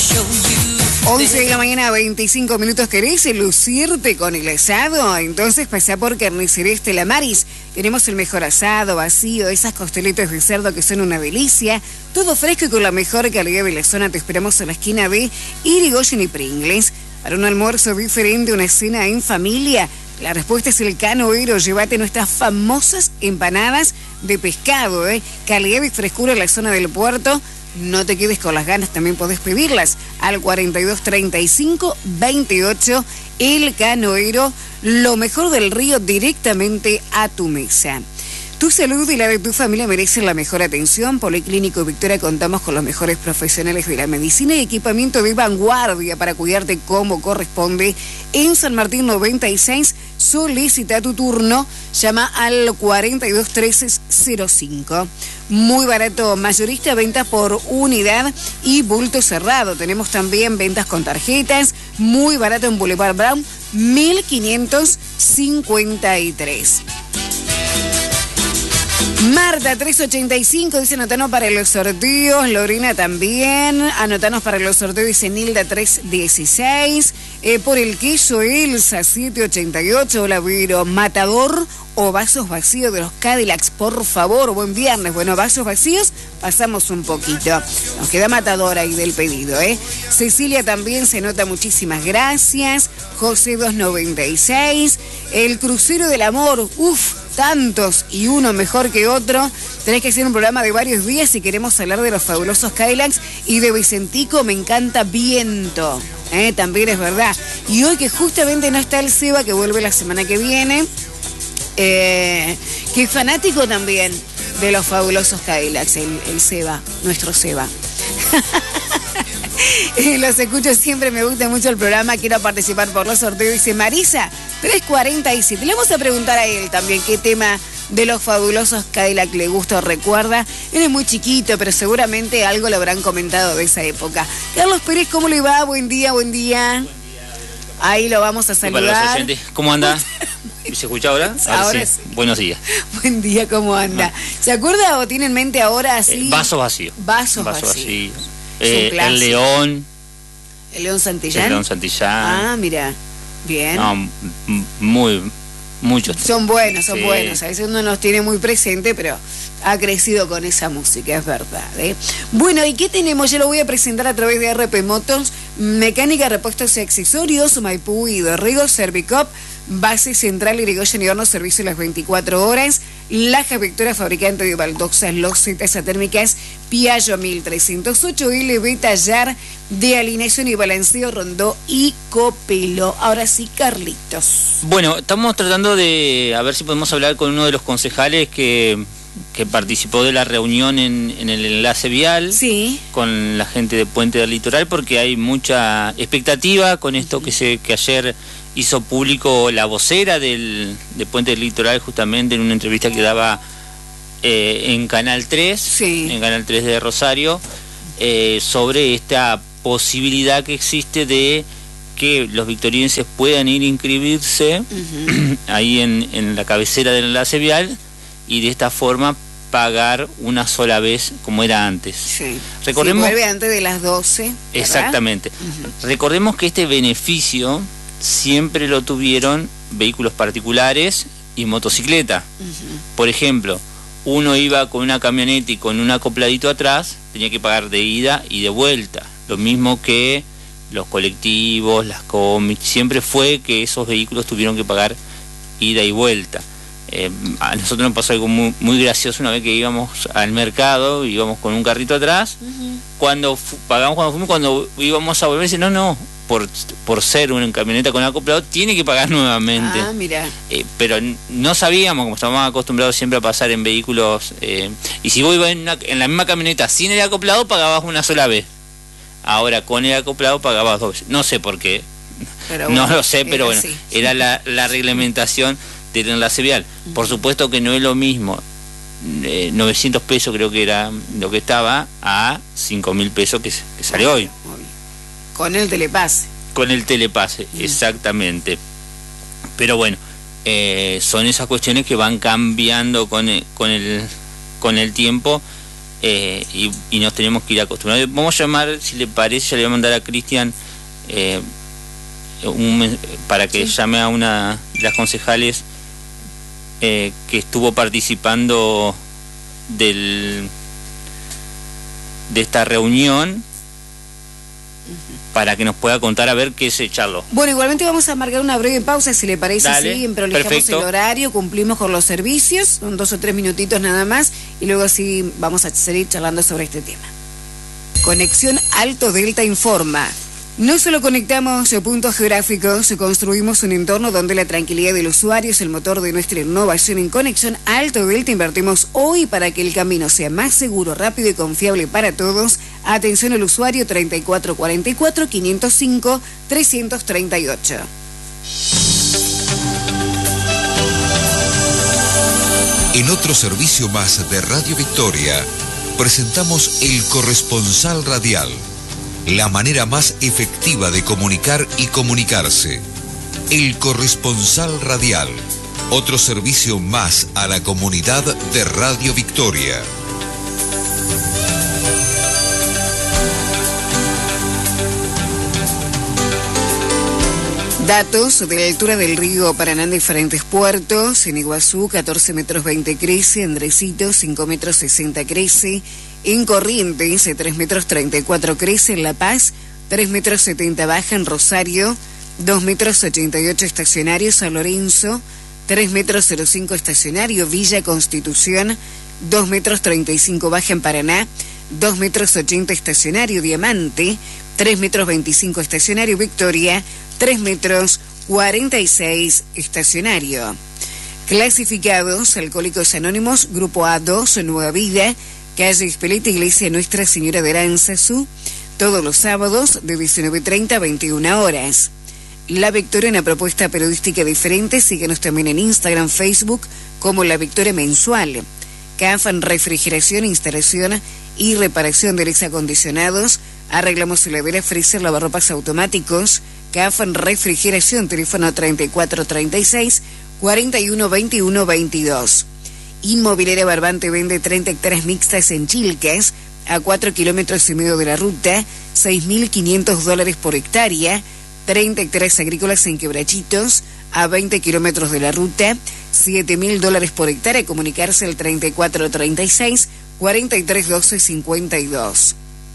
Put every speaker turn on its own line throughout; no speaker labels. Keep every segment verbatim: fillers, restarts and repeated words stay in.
once de la mañana, veinticinco minutos. ¿Querés lucirte con el asado? Entonces pasá por Carnicería Estela Maris. Tenemos el mejor asado, vacío, esas costeletas de cerdo que son una delicia. Todo fresco y con la mejor calidad de la zona. Te esperamos en la esquina de Irigoyen y Pringles. Para un almuerzo diferente, una cena en familia, la respuesta es el Canoero. Llévate nuestras famosas empanadas de pescado, ¿eh? Calidad y frescura en la zona del puerto. No te quedes con las ganas, también podés pedirlas al cuarenta y dos treinta y cinco veintiocho. El Canoero, lo mejor del río directamente a tu mesa. Tu salud y la de tu familia merecen la mejor atención. Policlínico Victoria, contamos con los mejores profesionales de la medicina y equipamiento de vanguardia para cuidarte como corresponde. En San Martín noventa y seis, solicita tu turno, llama al cuarenta y dos trece cero cinco. Muy barato, mayorista, ventas por unidad y bulto cerrado. Tenemos también ventas con tarjetas, muy barato en Boulevard Brown, mil quinientos cincuenta y tres. Marta, trescientos ochenta y cinco, dice anotanos para los sorteos. Lorena también, anotanos para los sorteos, dice Nilda, trescientos dieciséis. Eh, por el queso, Elsa, setecientos ochenta y ocho. Hola, Viro. Matador o vasos vacíos de los Cadillacs, por favor. Buen viernes. Bueno, vasos vacíos, pasamos un poquito. Nos queda Matador ahí del pedido, ¿eh? Cecilia también se nota, muchísimas gracias. José, doscientos noventa y seis. El crucero del amor, uff, tantos y uno mejor que otro. Tenés que hacer un programa de varios días si queremos hablar de los fabulosos Cadillacs y de Vicentico. Me encanta Viento, ¿eh? También es verdad. Y hoy que justamente no está el Seba, que vuelve la semana que viene, eh, que es fanático también de los fabulosos Cadillacs, el, el Seba, nuestro Seba. Los escucho siempre, me gusta mucho el programa, quiero participar por los sorteos, dice Marisa, trescientos cuarenta y siete. Le vamos a preguntar a él también qué tema de los fabulosos Cadillac le gusta o recuerda. Él es muy chiquito, pero seguramente algo le habrán comentado de esa época. Carlos Pérez, ¿cómo le va? Buen día, buen día. Buen día. Ahí lo vamos a saludar.
Para los oyentes, ¿cómo anda? ¿Se escucha ahora? Ahora,
ahora
sí.
sí.
Buenos días.
Buen día, ¿cómo anda? ¿Se acuerda o tiene en mente ahora así?
Eh, vasos vacíos.
Vasos
Vasos
vacíos.
vacíos. Eh, el León.
El León Santillán.
El León Santillán.
Ah, mira. Bien.
No, muy, muchos.
Son buenos, son
sí.
buenos. A veces uno nos tiene muy presente, pero ha crecido con esa música, es verdad, ¿eh? Bueno, ¿y qué tenemos? Yo lo voy a presentar a través de R P Motors, mecánica, repuestos y accesorios, Maipú y Dorrego, Servicop, base central, Irigoyen y Horno, servicio las veinticuatro horas. Laja Victoria, fabricante de baldosas, losetas térmicas, Piaggio mil trescientos ocho, L B Tallar de alineación y balanceo, Rondó y Copelo. Ahora sí, Carlitos.
Bueno, estamos tratando de a ver si podemos hablar con uno de los concejales que, que participó de la reunión en, en el enlace vial,
sí,
con la gente de Puente del Litoral, porque hay mucha expectativa con esto que, se, que ayer hizo público la vocera del, de Puente del Litoral, justamente en una entrevista que daba eh, en Canal tres,
sí,
en Canal tres de Rosario, eh, sobre esta posibilidad que existe de que los victorienses puedan ir a inscribirse uh-huh. ahí en, en la cabecera del enlace vial y de esta forma pagar una sola vez como era antes.
Sí.
Recordemos,
sí, vuelve antes de las doce, ¿verdad?
Exactamente. Uh-huh. Recordemos que este beneficio siempre lo tuvieron vehículos particulares y motocicleta. Uh-huh. Por ejemplo, uno iba con una camioneta y con un acopladito atrás, tenía que pagar de ida y de vuelta. Lo mismo que los colectivos, las combis, siempre fue que esos vehículos tuvieron que pagar ida y vuelta. Eh, a nosotros nos pasó algo muy, muy gracioso una vez que íbamos al mercado, íbamos con un carrito atrás, uh-huh. cuando pagamos cuando fuimos, cuando íbamos a volver, dice, no, no, por, por ser una camioneta con acoplado, tiene que pagar nuevamente.
Ah, mira.
Eh, pero no sabíamos, como estábamos acostumbrados siempre a pasar en vehículos, eh, y si vos ibas en, una, en la misma camioneta sin el acoplado, pagabas una sola vez. Ahora con el acoplado pagabas dos veces. No sé por qué, bueno, no lo sé, pero bueno, así. Era la, la reglamentación del enlace vial. Uh-huh. Por supuesto que no es lo mismo, eh, novecientos pesos creo que era lo que estaba, a cinco mil pesos que, que sale hoy. hoy.
Con el telepase.
Con el telepase, uh-huh. exactamente. Pero bueno, eh, son esas cuestiones que van cambiando con el, con el, con el tiempo. eh, y, y nos tenemos que ir acostumbrando. Vamos a llamar, si le parece, ya le voy a mandar a Cristian eh, un, para que sí. llame a una de las concejales eh, que estuvo participando del de esta reunión, para que nos pueda contar a ver qué es echarlo.
Bueno, igualmente vamos a marcar una breve pausa, si le parece.
Dale,
sí, prolijamos
perfecto.
El horario, cumplimos con los servicios, son dos o tres minutitos nada más, y luego sí vamos a seguir charlando sobre este tema. Conexión Alto Delta informa. No solo conectamos puntos geográficos, construimos un entorno donde la tranquilidad del usuario es el motor de nuestra innovación. En Conexión Alto Delta invertimos hoy para que el camino sea más seguro, rápido y confiable para todos. Atención al usuario treinta y cuatro cuarenta y cuatro, quinientos cinco, trescientos treinta y ocho.
En otro servicio más de Radio Victoria, presentamos El Corresponsal Radial. La manera más efectiva de comunicar y comunicarse. El Corresponsal Radial. Otro servicio más a la comunidad de Radio Victoria.
Datos de la altura del río Paraná en diferentes puertos. En Iguazú, catorce metros veinte crece. Andresito, cinco metros sesenta crece. En Corrientes, tres metros treinta y cuatro crece. En La Paz, tres metros setenta baja. En Rosario, dos metros ochenta y ocho estacionario. San Lorenzo, tres metros cero cinco estacionario. Villa Constitución, dos metros treinta y cinco baja. En Paraná, dos metros ochenta estacionario. Diamante, tres metros veinticinco estacionario. Victoria, tres metros cuarenta y seis estacionario. Clasificados: Alcohólicos Anónimos, Grupo A dos, Nueva Vida, calle Espeleta, Iglesia Nuestra Señora de Aranzazú, todos los sábados de diecinueve treinta a veintiuna horas. La Victoria, una propuesta periodística diferente. Síguenos también en Instagram, Facebook como La Victoria Mensual. C A F, refrigeración, instalación y reparación de aires acondicionados. Arreglamos heladeras, freezer, lavarropas automáticos. C A F, refrigeración, teléfono treinta y cuatro treinta y seis, cuarenta y uno veintiuno veintidós. Inmobiliaria Barbante vende treinta hectáreas mixtas en Chilcas, a cuatro kilómetros y medio de la ruta, seis mil quinientos dólares por hectárea. treinta hectáreas agrícolas en Quebrachitos, a veinte kilómetros de la ruta, siete mil dólares por hectárea. Comunicarse al treinta y cuatro treinta y seis, cuarenta y tres doce cincuenta y dos.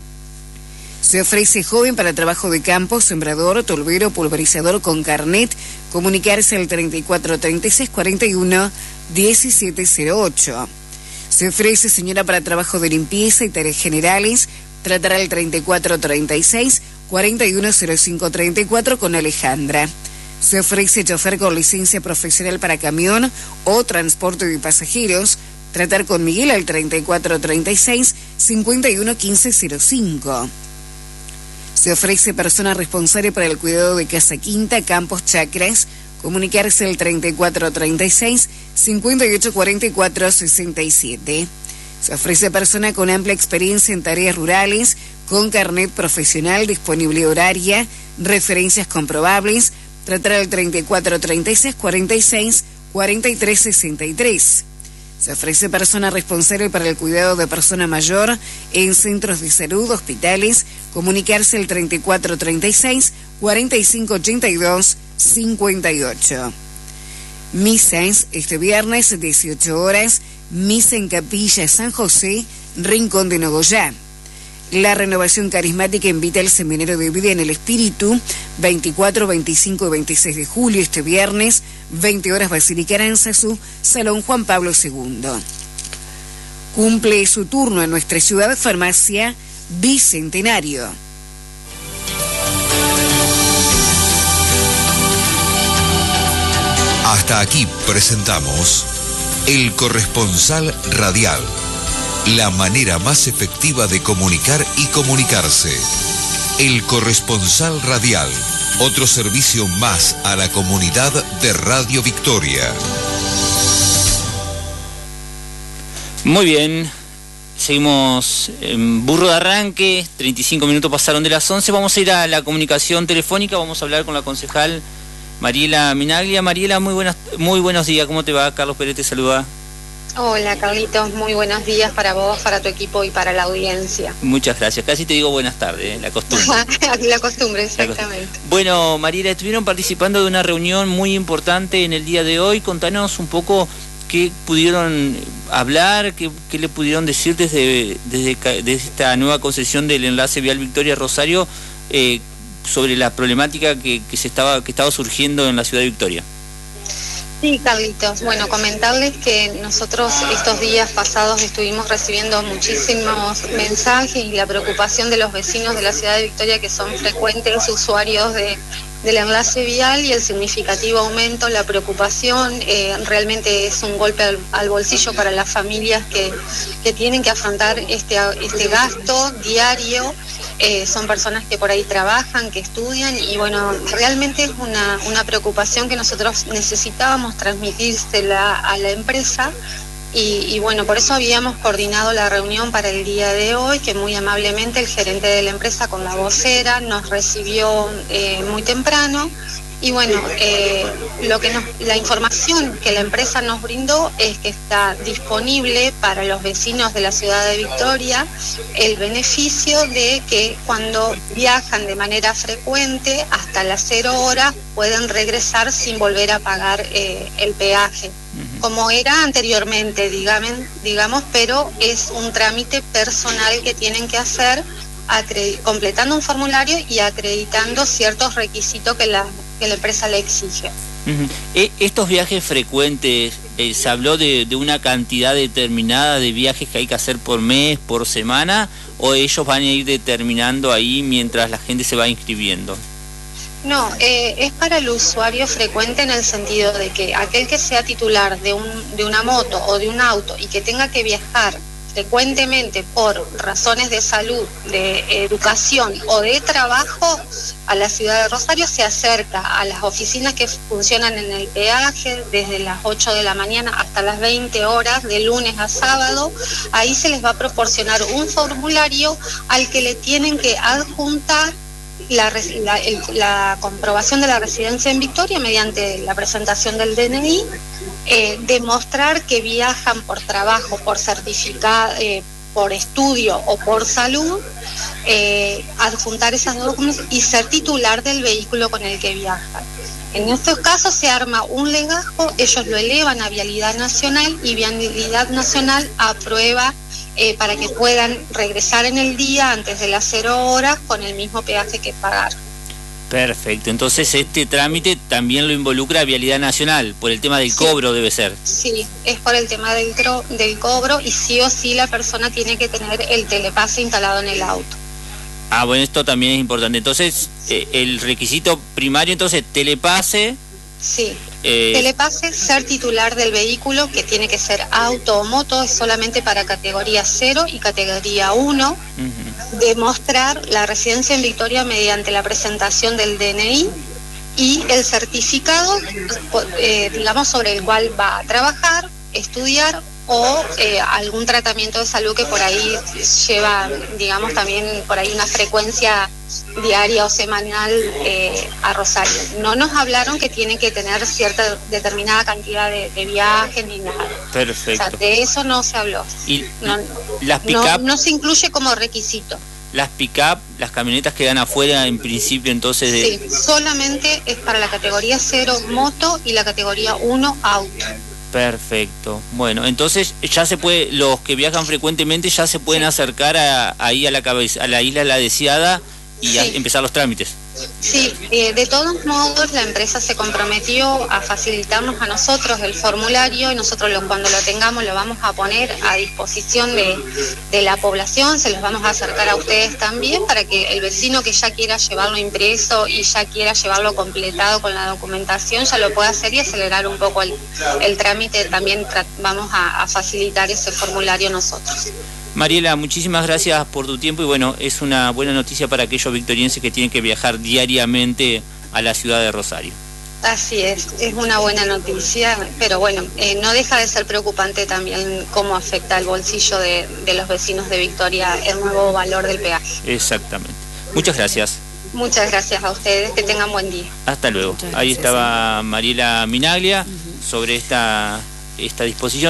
Se ofrece joven para trabajo de campo, sembrador, tolvero, pulverizador con carnet. Comunicarse al treinta y cuatro treinta y seis, cuarenta y uno diecisiete cero ocho. Se ofrece señora para trabajo de limpieza y tareas generales. Tratará al treinta y cuatro treinta y seis, cuarenta y uno cero cinco treinta y cuatro con Alejandra. Se ofrece chofer con licencia profesional para camión o transporte de pasajeros. Tratar con Miguel al treinta y cuatro treinta y seis, cincuenta y uno quince cero cinco. Se ofrece persona responsable para el cuidado de casa quinta, campos, chacras. Comunicarse al treinta y cuatro treinta y seis, cincuenta y ocho cuarenta y cuatro sesenta y siete. Se ofrece persona con amplia experiencia en tareas rurales, con carnet profesional, disponible horaria, referencias comprobables. Tratar al treinta y cuatro treinta y seis, cuarenta y seis, cuarenta y tres sesenta y tres. Se ofrece persona responsable para el cuidado de persona mayor en centros de salud, hospitales. Comunicarse al treinta y cuatro treinta y seis, cuarenta y cinco ochenta y dos cincuenta y ocho. Misas este viernes, dieciocho horas, misa en Capilla San José, Rincón de Nogoyá. La Renovación Carismática invita al Seminario de Vida en el Espíritu, veinticuatro, veinticinco y veintiséis de julio, este viernes, veinte horas, Basílica Aranzazú, Salón Juan Pablo segundo. Cumple su turno en nuestra ciudad Farmacia Bicentenario.
Hasta aquí presentamos El Corresponsal Radial. La manera más efectiva de comunicar y comunicarse. El Corresponsal Radial. Otro servicio más a la comunidad de Radio Victoria.
Muy bien. Seguimos en Burro de Arranque. treinta y cinco minutos pasaron de las once. Vamos a ir a la comunicación telefónica. Vamos a hablar con la concejal Mariela Minaglia. Mariela, muy buenas, muy buenos días. ¿Cómo te va? Carlos Pérez te saluda.
Hola Carlitos, muy buenos días para vos, para tu equipo y para la audiencia.
Muchas gracias, casi te digo buenas tardes, ¿eh? La costumbre.
La costumbre, exactamente.
La costumbre. Bueno, Mariela, estuvieron participando de una reunión muy importante en el día de hoy. Contanos un poco qué pudieron hablar, qué, qué le pudieron decir desde, desde, desde esta nueva concesión del enlace vial Victoria Rosario eh, sobre la problemática que, que, se estaba, que estaba surgiendo en la ciudad de Victoria.
Sí, Carlitos. Bueno, comentarles que nosotros estos días pasados estuvimos recibiendo muchísimos mensajes y la preocupación de los vecinos de la ciudad de Victoria, que son frecuentes usuarios de, del enlace vial, y el significativo aumento, la preocupación, eh, realmente es un golpe al, al bolsillo para las familias que, que tienen que afrontar este, este gasto diario. Eh, son personas que por ahí trabajan, que estudian, y bueno, realmente es una, una preocupación que nosotros necesitábamos transmitírsela a la empresa, y, y bueno, por eso habíamos coordinado la reunión para el día de hoy, que muy amablemente el gerente de la empresa con la vocera nos recibió eh, muy temprano. Y bueno, eh, lo que nos, la información que la empresa nos brindó es que está disponible para los vecinos de la ciudad de Victoria el beneficio de que cuando viajan de manera frecuente hasta las cero horas pueden regresar sin volver a pagar eh, el peaje, como era anteriormente, digamos, digamos, pero es un trámite personal que tienen que hacer, completando un formulario y acreditando ciertos requisitos que la, que la empresa le exige.
Uh-huh. Estos viajes frecuentes, eh, ¿se habló de, de una cantidad determinada de viajes que hay que hacer por mes, por semana, o ellos van a ir determinando ahí mientras la gente se va inscribiendo?
No, eh, es para el usuario frecuente, en el sentido de que aquel que sea titular de, un, de una moto o de un auto y que tenga que viajar frecuentemente por razones de salud, de educación o de trabajo a la ciudad de Rosario, se acerca a las oficinas que funcionan en el peaje desde las ocho de la mañana hasta las veinte horas, de lunes a sábado. Ahí se les va a proporcionar un formulario al que le tienen que adjuntar La, la, el, la comprobación de la residencia en Victoria mediante la presentación del D N I, eh, demostrar que viajan por trabajo, por certificado, eh, por estudio o por salud, eh, adjuntar esas documentos y ser titular del vehículo con el que viajan. En estos casos se arma un legajo, ellos lo elevan a Vialidad Nacional y Vialidad Nacional aprueba Eh, para que puedan regresar en el día antes de las cero horas con el mismo peaje que pagar.
Perfecto, entonces este trámite también lo involucra a Vialidad Nacional, por el tema del sí. cobro debe ser.
Sí, es por el tema del, del cobro, y sí o sí la persona tiene que tener el telepase instalado en el auto.
Ah, bueno, esto también es importante. Entonces, eh, el requisito primario, entonces, telepase...
Sí, eh, telepase, ser titular del vehículo, que tiene que ser auto o moto, es solamente para categoría cero y categoría uno, uh-huh. Demostrar la residencia en Victoria mediante la presentación del D N I y el certificado, eh, digamos, sobre el cual va a trabajar, estudiar o eh, algún tratamiento de salud que por ahí lleva, digamos, también por ahí una frecuencia diaria o semanal eh, a Rosario. No nos hablaron que tienen que tener cierta determinada cantidad de, de viajes ni nada.
Perfecto.
O sea, de eso no se habló.
¿Y
no,
las pick-up?
No, no se incluye como requisito.
Las pick-up, las camionetas quedan afuera en principio, entonces... De...
Sí, solamente es para la categoría cero moto y la categoría uno auto.
Perfecto. Bueno, entonces ya se puede, los que viajan frecuentemente ya se pueden sí. acercar a, ahí a la cabeza, a la isla La Deseada y sí. a empezar los trámites.
Sí, eh, de todos modos la empresa se comprometió a facilitarnos a nosotros el formulario, y nosotros lo, cuando lo tengamos lo vamos a poner a disposición de, de la población, se los vamos a acercar a ustedes también, para que el vecino que ya quiera llevarlo impreso y ya quiera llevarlo completado con la documentación ya lo pueda hacer y acelerar un poco el, el trámite. También vamos a, a facilitar ese formulario nosotros.
Mariela, muchísimas gracias por tu tiempo, y bueno, es una buena noticia para aquellos victorienses que tienen que viajar diariamente a la ciudad de Rosario.
Así es, es una buena noticia, pero bueno, eh, no deja de ser preocupante también cómo afecta el bolsillo de, de los vecinos de Victoria el nuevo valor del peaje.
Exactamente. Muchas gracias.
Muchas gracias a ustedes, que tengan buen día.
Hasta luego. Ahí estaba Mariela Minaglia uh-huh. sobre esta, esta disposición.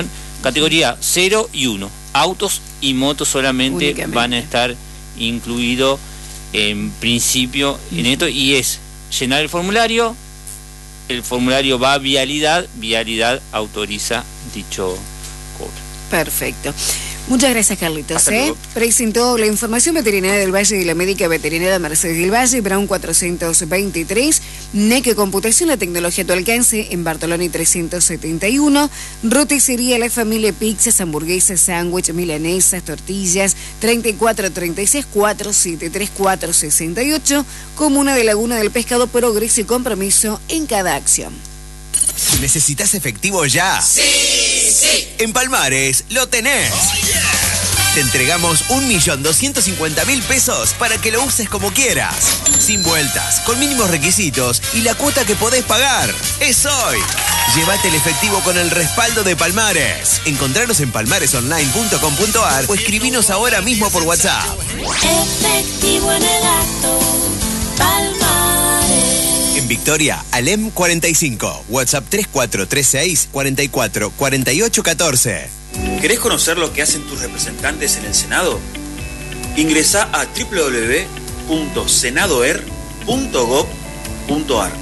Categoría cero y uno. Autos y motos solamente únicamente van a estar incluidos en principio uh-huh. en esto, y es llenar el formulario, el formulario va a vialidad, vialidad autoriza dicho cobro.
Perfecto. Muchas gracias, Carlitos. ¿eh? Presentó la información veterinaria del Valle de la médica veterinaria Mercedes del Valle, Brown cuatrocientos veintitrés, N E C Computación, la tecnología a tu alcance, en Bartoloni trescientos setenta y uno, Roticería La Familia, pizzas, hamburguesas, sándwich, milanesas, tortillas, treinta y cuatro treinta y seis, cuatro siete tres cuatro sesenta y ocho, Comuna de Laguna del Pescado, progreso y compromiso en cada acción.
¿Necesitas efectivo ya?
¡Sí! ¡Sí!
En Palmares lo tenés. Oh, yeah. Te entregamos un millón doscientos cincuenta mil pesos para que lo uses como quieras. Sin vueltas, con mínimos requisitos y la cuota que podés pagar. ¡Es hoy! Llévate el efectivo con el respaldo de Palmares. Encontranos en palmares online punto com punto a r o escribinos ahora mismo por WhatsApp.
Efectivo en el acto, Palmares.
En Victoria, Alem cuarenta y cinco, WhatsApp tres cuatro tres seis, cuatro cuatro, cuatro ocho uno cuatro.
¿Querés conocer lo que hacen tus representantes en el Senado? Ingresá a doble u doble u doble u punto senadoer punto gov punto a r.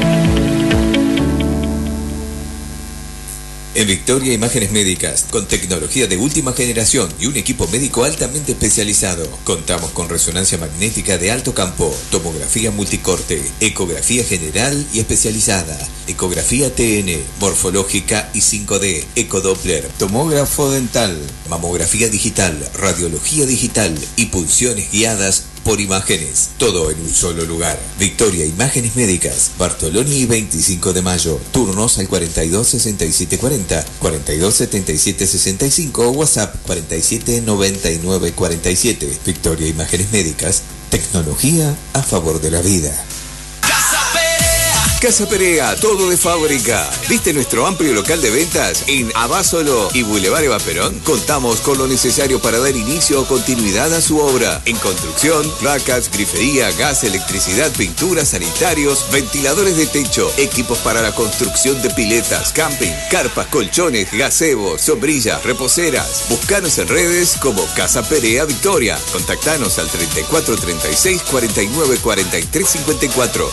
En Victoria, Imágenes Médicas, con tecnología de última generación y un equipo médico altamente especializado. Contamos con resonancia magnética de alto campo, tomografía multicorte, ecografía general y especializada, ecografía T N, morfológica y cinco D, ecodoppler, tomógrafo dental, mamografía digital, radiología digital y punciones guiadas por imágenes. Todo en un solo lugar. Victoria, Imágenes Médicas, Bartoloni y veinticinco de mayo. Turnos al cuarenta y dos sesenta y siete cuarenta, cuarenta y dos setenta y siete sesenta y cinco o WhatsApp cuarenta y siete noventa y nueve cuarenta y siete. Victoria, Imágenes Médicas, tecnología a favor de la vida. Casa Perea, todo de fábrica. ¿Viste nuestro amplio local de ventas en Abasolo y Boulevard Eva Perón? Contamos con lo necesario para dar inicio o continuidad a su obra. En construcción, placas, grifería, gas, electricidad, pintura, sanitarios, ventiladores de techo, equipos para la construcción de piletas, camping, carpas, colchones, gazebos, sombrillas, reposeras. Búscanos en redes como Casa Perea Victoria. Contactanos al treinta y cuatro treinta y seis, cuarenta y nueve cuarenta y tres cincuenta y cuatro.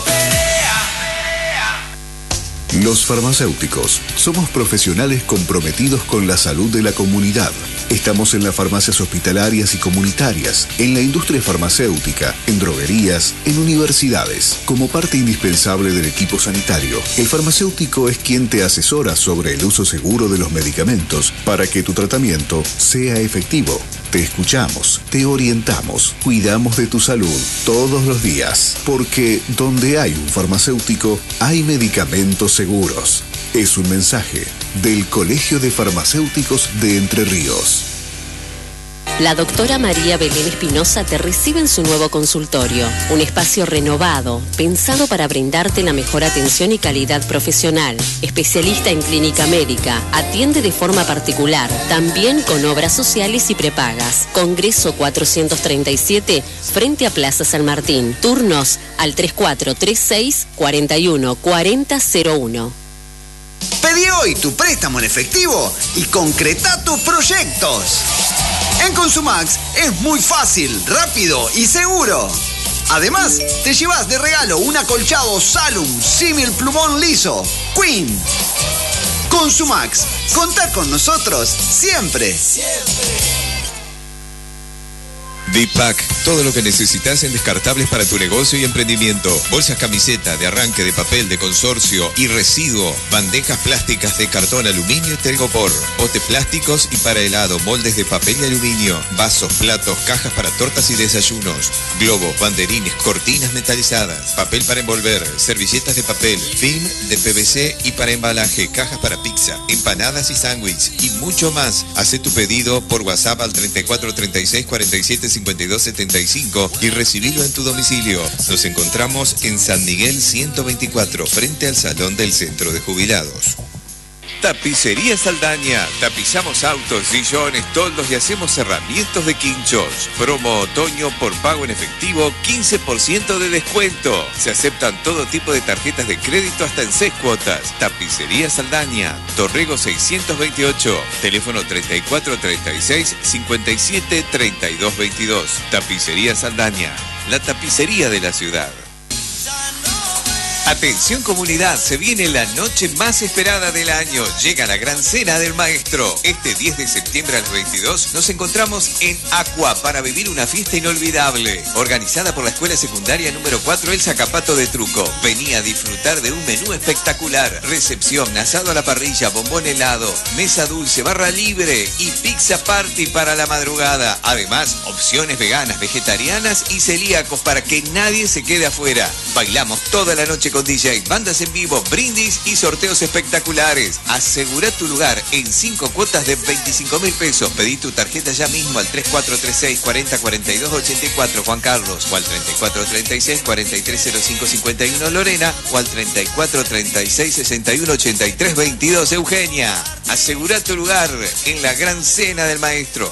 Los farmacéuticos somos profesionales comprometidos con la salud de la comunidad. Estamos en las farmacias hospitalarias y comunitarias, en la industria farmacéutica, en droguerías, en universidades. Como parte indispensable del equipo sanitario, el farmacéutico es quien te asesora sobre el uso seguro de los medicamentos para que tu tratamiento sea efectivo. Te escuchamos, te orientamos, cuidamos de tu salud todos los días, porque donde hay un farmacéutico, hay medicamentos seguros. Es un mensaje del Colegio de Farmacéuticos de Entre Ríos.
La doctora María Belén Espinosa te recibe en su nuevo consultorio, un espacio renovado, pensado para brindarte la mejor atención y calidad profesional. Especialista en clínica médica, atiende de forma particular, también con obras sociales y prepagas. Congreso cuatrocientos treinta y siete, frente a Plaza San Martín. Turnos al tres cuatro tres seis, cuarenta y uno, cuarenta cero uno.
Pedí hoy tu préstamo en efectivo y concreta tus proyectos. En Consumax es muy fácil, rápido y seguro. Además, te llevas de regalo un acolchado Salum símil plumón liso Queen. Consumax, contá con nosotros siempre. Siempre.
Dipac, todo lo que necesitas en descartables para tu negocio y emprendimiento. Bolsas camiseta, de arranque, de papel, de consorcio y residuo. Bandejas plásticas de cartón, aluminio y telgopor. Botes plásticos y para helado, moldes de papel y aluminio. Vasos, platos, cajas para tortas y desayunos. Globos, banderines, cortinas metalizadas. Papel para envolver, servilletas de papel, film de P V C y para embalaje, cajas para pizza, empanadas y sándwich y mucho más. Hacé tu pedido por WhatsApp al treinta y cuatro treinta y seis, cuarenta y siete cincuenta y dos setenta y cinco y recibilo en tu domicilio. Nos encontramos en San Miguel ciento veinticuatro, frente al Salón del Centro de Jubilados. Tapicería Saldaña. Tapizamos autos, sillones, toldos y hacemos herramientas de quinchos. Promo otoño por pago en efectivo, quince por ciento de descuento. Se aceptan todo tipo de tarjetas de crédito hasta en seis cuotas. Tapicería Saldaña. Torrego seiscientos veintiocho. Teléfono treinta y cuatro treinta y seis cincuenta y siete treinta y dos veintidós. Tapicería Saldaña. La tapicería de la ciudad. Atención comunidad, se viene la noche más esperada del año. Llega la gran cena del maestro. Este diez de septiembre al veintidós nos encontramos en Aqua para vivir una fiesta inolvidable. Organizada por la Escuela Secundaria número cuatro El Zacapato de Truco. Vení a disfrutar de un menú espectacular. Recepción, asado a la parrilla, bombón helado, mesa dulce, barra libre y pizza party para la madrugada. Además, opciones veganas, vegetarianas y celíacos para que nadie se quede afuera. Bailamos toda la noche con D J, bandas en vivo, brindis y sorteos espectaculares. Asegura tu lugar en cinco cuotas de veinticinco mil pesos. Pedí tu tarjeta ya mismo al tres cuatro tres seis cuarenta cuarenta y dos ochenta y cuatro Juan Carlos, o al treinta y cuatro treinta y seis cuarenta y tres cero cinco cincuenta y uno Lorena, o al treinta y cuatro treinta y seis sesenta y uno ochenta y tres veintidós Eugenia. Asegura tu lugar en la gran cena del maestro.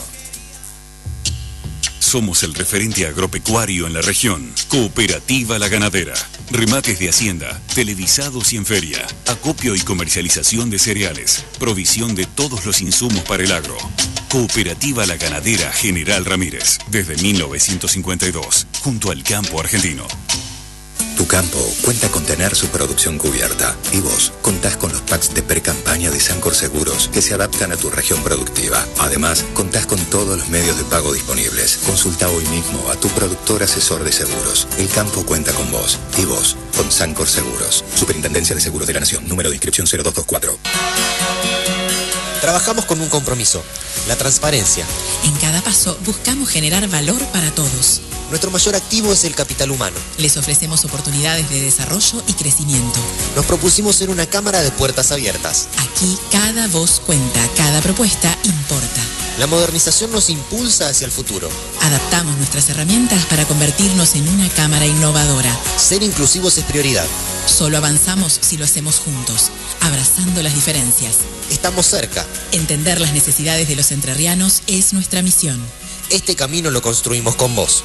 Somos el referente agropecuario en la región. Cooperativa La Ganadera. Remates de hacienda, televisados y en feria. Acopio y comercialización de cereales. Provisión de todos los insumos para el agro. Cooperativa La Ganadera General Ramírez. Desde mil novecientos cincuenta y dos. Junto al campo argentino.
Tu campo cuenta con tener su producción cubierta. Y vos contás con los packs de pre-campaña de Sancor Seguros que se adaptan a tu región productiva. Además, contás con todos los medios de pago disponibles. Consulta hoy mismo a tu productor asesor de seguros. El campo cuenta con vos. Y vos con Sancor Seguros. Superintendencia de Seguros de la Nación. Número de inscripción cero dos dos cuatro.
Trabajamos con un compromiso, la transparencia.
En cada paso buscamos generar valor para todos.
Nuestro mayor activo es el capital humano.
Les ofrecemos oportunidades de desarrollo y crecimiento.
Nos propusimos ser una cámara de puertas abiertas.
Aquí cada voz cuenta, cada propuesta importa.
La modernización nos impulsa hacia el futuro.
Adaptamos nuestras herramientas para convertirnos en una cámara innovadora.
Ser inclusivos es prioridad.
Solo avanzamos si lo hacemos juntos, abrazando las diferencias.
Estamos cerca.
Entender las necesidades de los entrerrianos es nuestra misión.
Este camino lo construimos con vos.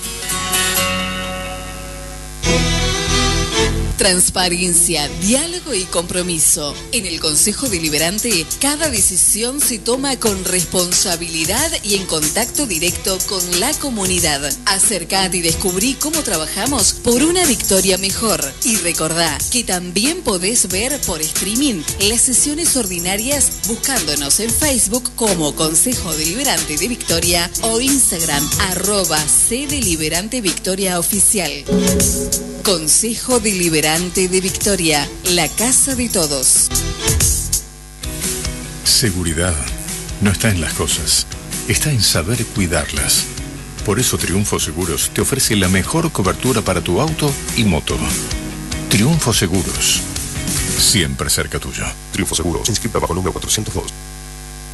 Transparencia, diálogo y compromiso. En el Consejo Deliberante, cada decisión se toma con responsabilidad y en contacto directo con la comunidad. Acercate y descubrí cómo trabajamos por una Victoria mejor. Y recordá que también podés ver por streaming las sesiones ordinarias buscándonos en Facebook como Consejo Deliberante de Victoria o Instagram arroba C Deliberante Victoria Oficial. Consejo Deliberante de Victoria, la casa de todos.
Seguridad no está en las cosas, está en saber cuidarlas. Por eso Triunfo Seguros te ofrece la mejor cobertura para tu auto y moto. Triunfo Seguros, siempre cerca tuyo.
Triunfo Seguros, inscrita bajo número cuatrocientos dos.